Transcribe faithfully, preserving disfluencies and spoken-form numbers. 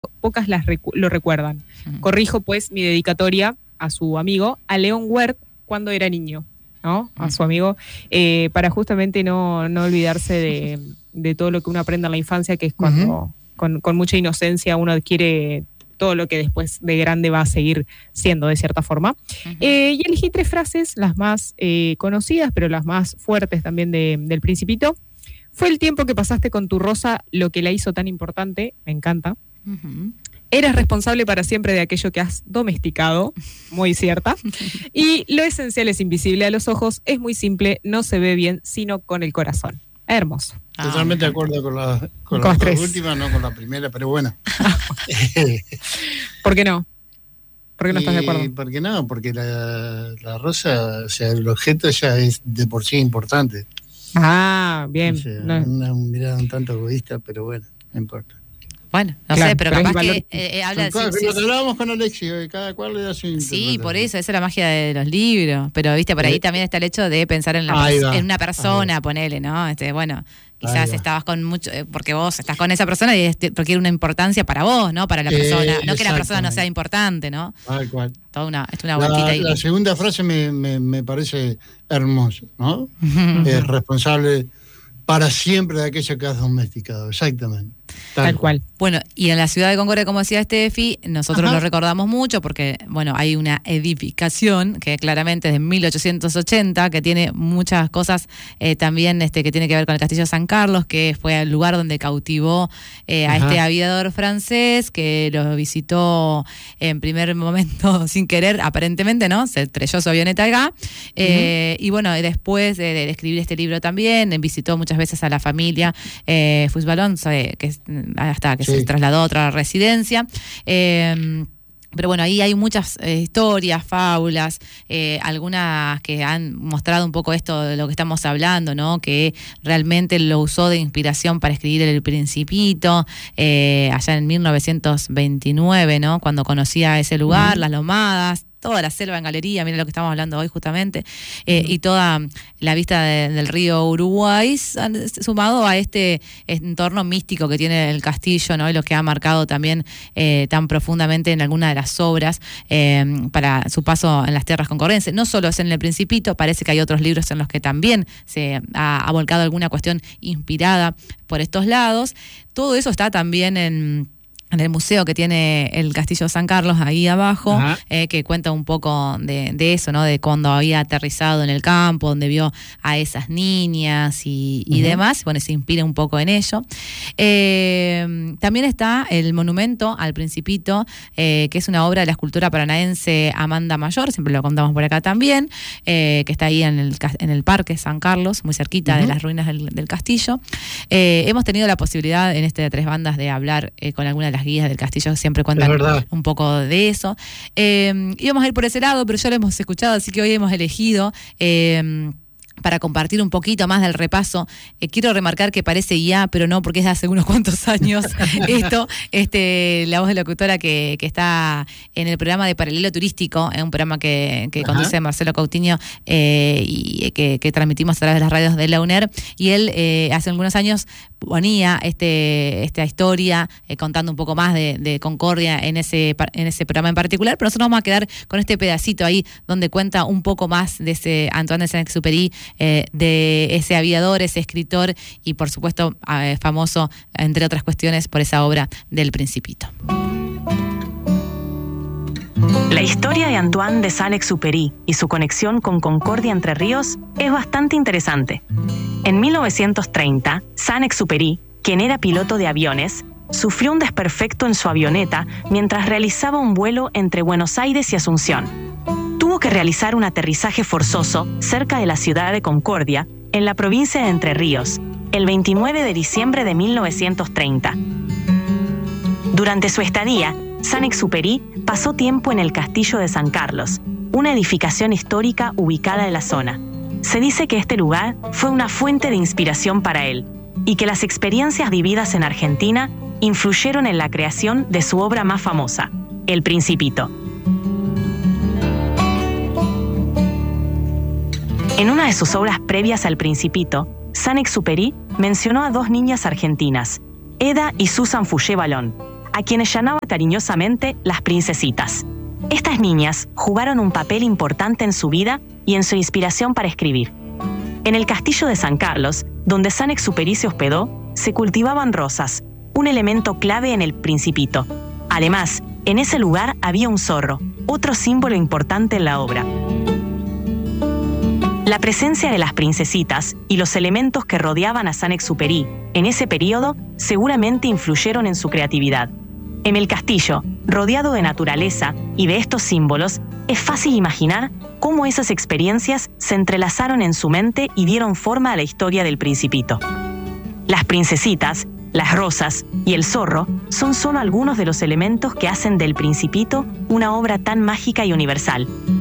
pocas las recu- lo recuerdan. Uh-huh. Corrijo pues mi dedicatoria a su amigo, a León Werth, cuando era niño, ¿no? A su amigo, eh, para justamente no, no olvidarse de, de todo lo que uno aprende en la infancia, que es cuando uh-huh. con, con mucha inocencia uno adquiere todo lo que después de grande va a seguir siendo, de cierta forma. Uh-huh. Eh, y elegí tres frases, las más eh, conocidas, pero las más fuertes también de, del Principito. Fue el tiempo que pasaste con tu rosa lo que la hizo tan importante, me encanta. Uh-huh. Eres responsable para siempre de aquello que has domesticado, muy cierta. Y lo esencial es invisible a los ojos, es muy simple, no se ve bien, sino con el corazón. Hermoso. Totalmente ah, de acuerdo con la, con con la última, no con la primera, pero bueno. ¿Por qué no? ¿Por qué no estás de acuerdo? ¿Por qué no? Porque la, la rosa, o sea, el objeto ya es de por sí importante. Ah, bien. O sea, no. Una mirada un tanto egoísta, pero bueno, no importa. Bueno, no claro, sé, pero, pero capaz que eh, habla de... Claro, sí, lo que hablábamos con Alexi, cada cual le da su Sí, por eso, esa es la magia de los libros. Pero, viste, por ahí sí. también está el hecho de pensar en, la pers- en una persona, ponele, ¿no? Este, bueno, quizás estabas con mucho... Porque vos estás con esa persona y requiere una importancia para vos, ¿no? Para la persona. Eh, no que la persona no sea importante, ¿no? Tal cual. Toda una, es una vueltita la, ahí. La segunda frase me, me, me parece hermosa, ¿no? Es responsable para siempre de aquello que has domesticado, exactamente. Tal, Tal cual. Bueno, y en la ciudad de Concordia, como decía Steffi, nosotros Ajá. lo recordamos mucho porque, bueno, hay una edificación que claramente es de mil ochocientos ochenta, que tiene muchas cosas eh, también este, que tiene que ver con el Castillo de San Carlos, que fue el lugar donde cautivó eh, a este aviador francés, que lo visitó en primer momento sin querer, aparentemente, ¿no? Se estrelló su avioneta acá. Eh, uh-huh. Y bueno, después de, de escribir este libro también, visitó muchas veces a la familia eh, Fusbalón, que hasta que sí. se trasladó a otra residencia. Eh, Pero bueno, ahí hay muchas eh, historias, fábulas, eh, algunas que han mostrado un poco esto de lo que estamos hablando, ¿no? Que realmente lo usó de inspiración para escribir El Principito, eh, allá en mil novecientos veintinueve, ¿no? Cuando conocía ese lugar, uh-huh. las Lomadas, toda la selva en galería, mira lo que estamos hablando hoy justamente, eh, uh-huh. y toda la vista de, del río Uruguay, sumado a este entorno místico que tiene el castillo, ¿no? Y lo que ha marcado también eh, tan profundamente en alguna de las obras eh, para su paso en las tierras concordenses. No solo es en El Principito, parece que hay otros libros en los que también se ha, ha volcado alguna cuestión inspirada por estos lados. Todo eso está también en... en el museo que tiene el Castillo de San Carlos ahí abajo, eh, que cuenta un poco de, de eso, ¿no? De cuando había aterrizado en el campo, donde vio a esas niñas y, y uh-huh. demás. Bueno, se inspira un poco en ello. Eh, también está el monumento al Principito, eh, que es una obra de la escultora paranaense Amanda Mayor, siempre lo contamos por acá también, eh, que está ahí en el, en el Parque San Carlos, muy cerquita uh-huh. de las ruinas del, del castillo. Eh, hemos tenido la posibilidad en este de Tres Bandas de hablar eh, con alguna de las guías del castillo, siempre cuentan un poco de eso. Eh, íbamos a ir por ese lado, pero ya lo hemos escuchado, así que hoy hemos elegido eh, para compartir un poquito más del repaso. Eh, quiero remarcar que parece ya, pero no, porque es de hace unos cuantos años esto, este, la voz de locutora que, que está en el programa de Paralelo Turístico, es un programa que, que conduce Marcelo Coutinho eh, y que, que transmitimos a través de las radios de la U N E R, y él eh, hace algunos años ponía este, esta historia eh, contando un poco más de, de Concordia en ese, en ese programa en particular, pero nosotros vamos a quedar con este pedacito ahí donde cuenta un poco más de ese Antoine de Saint-Exupéry, eh, de ese aviador, ese escritor y por supuesto eh, famoso, entre otras cuestiones, por esa obra del Principito. La historia de Antoine de Saint-Exupéry y su conexión con Concordia Entre Ríos es bastante interesante. En mil novecientos treinta, Saint-Exupéry, quien era piloto de aviones, sufrió un desperfecto en su avioneta mientras realizaba un vuelo entre Buenos Aires y Asunción. Tuvo que realizar un aterrizaje forzoso cerca de la ciudad de Concordia, en la provincia de Entre Ríos, el veintinueve de diciembre de mil novecientos treinta. Durante su estadía, Saint-Exupéry pasó tiempo en el Castillo de San Carlos, una edificación histórica ubicada en la zona. Se dice que este lugar fue una fuente de inspiración para él y que las experiencias vividas en Argentina influyeron en la creación de su obra más famosa, El Principito. En una de sus obras previas al Principito, Saint-Exupéry mencionó a dos niñas argentinas, Eda y Susan Fouché-Ballon, a quienes llamaba cariñosamente las princesitas. Estas niñas jugaron un papel importante en su vida y en su inspiración para escribir. En el castillo de San Carlos, donde Saint-Exupéry se hospedó, se cultivaban rosas, un elemento clave en El Principito. Además, en ese lugar había un zorro, otro símbolo importante en la obra. La presencia de las princesitas y los elementos que rodeaban a Saint-Exupéry en ese periodo seguramente influyeron en su creatividad. En el castillo, rodeado de naturaleza y de estos símbolos, es fácil imaginar cómo esas experiencias se entrelazaron en su mente y dieron forma a la historia del Principito. Las princesitas, las rosas y el zorro son solo algunos de los elementos que hacen del Principito una obra tan mágica y universal.